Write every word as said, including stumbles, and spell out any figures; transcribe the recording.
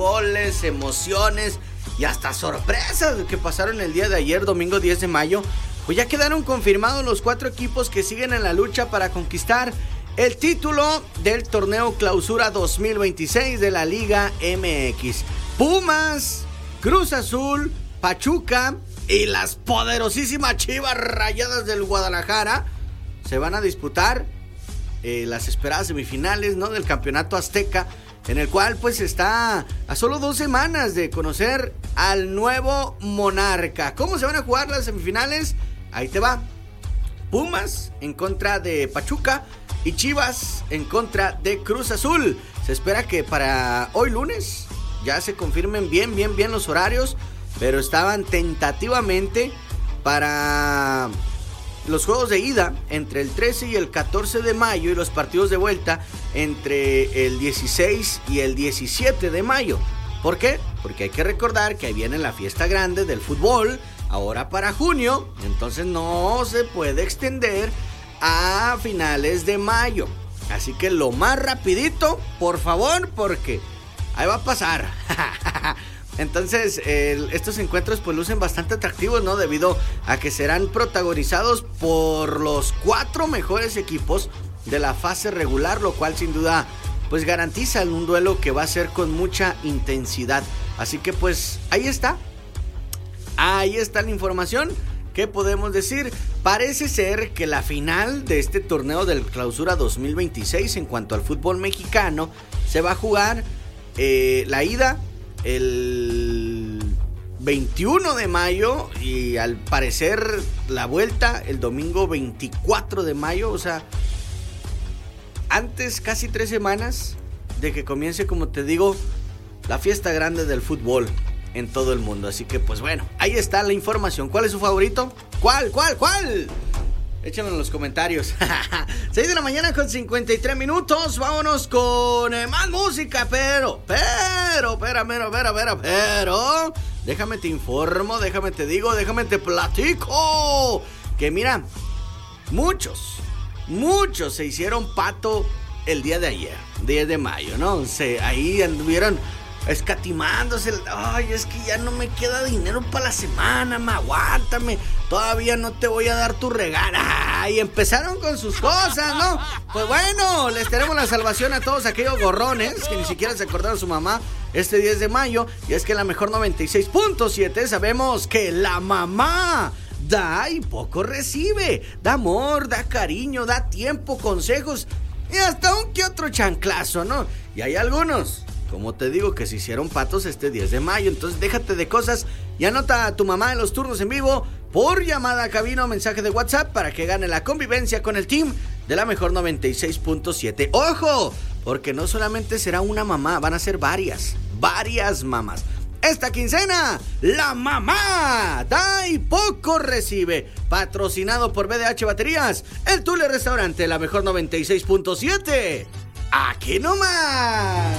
goles, emociones y hasta sorpresas que pasaron el día de ayer, domingo diez de mayo, pues ya quedaron confirmados los cuatro equipos que siguen en la lucha para conquistar el título del torneo Clausura dos mil veintiséis de la Liga M X. Pumas, Cruz Azul, Pachuca y las poderosísimas Chivas Rayadas del Guadalajara se van a disputar eh, las esperadas semifinales, ¿no?, del campeonato azteca, en el cual pues está a solo dos semanas de conocer al nuevo monarca. ¿Cómo se van a jugar las semifinales? Ahí te va. Pumas en contra de Pachuca y Chivas en contra de Cruz Azul. Se espera que para hoy lunes ya se confirmen bien, bien, bien los horarios, pero estaban tentativamente para los juegos de ida entre el trece y el catorce de mayo y los partidos de vuelta entre el dieciséis y el diecisiete de mayo. ¿Por qué? Porque hay que recordar que ahí viene la fiesta grande del fútbol, ahora para junio, entonces no se puede extender a finales de mayo. Así que lo más rapidito, por favor, porque ahí va a pasar. Entonces, eh, estos encuentros pues lucen bastante atractivos, ¿no? Debido a que serán protagonizados por los cuatro mejores equipos de la fase regular, lo cual sin duda pues garantiza un duelo que va a ser con mucha intensidad. Así que pues ahí está. Ahí está la información. ¿Qué podemos decir? Parece ser que la final de este torneo del Clausura dos mil veintiséis en cuanto al fútbol mexicano se va a jugar eh, la ida el veintiuno de mayo y al parecer la vuelta el domingo veinticuatro de mayo, o sea, antes casi tres semanas de que comience, como te digo, la fiesta grande del fútbol en todo el mundo. Así que pues bueno, ahí está la información. ¿Cuál es su favorito? ¿Cuál? ¿Cuál? ¿Cuál? Échenlo en los comentarios. seis de la mañana con cincuenta y tres minutos. Vámonos con eh, más música. Pero, pero, espera, pero, pero, pero, pero. Déjame te informo, déjame te digo, déjame te platico. Que mira, muchos, muchos se hicieron pato el día de ayer, diez de mayo, ¿no? Se, ahí anduvieron escatimándose. Ay, es que ya no me queda dinero para la semana, ma, aguántame, todavía no te voy a dar tu regalo. Y empezaron con sus cosas, ¿no? Pues bueno, les tenemos la salvación a todos aquellos gorrones que ni siquiera se acordaron su mamá este diez de mayo. Y es que en la mejor noventa y seis punto siete sabemos que la mamá da y poco recibe. Da amor, da cariño, da tiempo, consejos y hasta un que otro chanclazo, ¿no? Y hay algunos, como te digo, que se hicieron patos este diez de mayo. Entonces déjate de cosas y anota a tu mamá en los turnos en vivo por llamada a cabina o mensaje de WhatsApp para que gane la convivencia con el team de la mejor noventa y seis punto siete. ¡Ojo! Porque no solamente será una mamá, van a ser varias, varias mamás. Esta quincena, la mamá da y poco recibe. Patrocinado por B D H Baterías, el Tule Restaurante, la mejor noventa y seis punto siete. ¡Aquí nomás!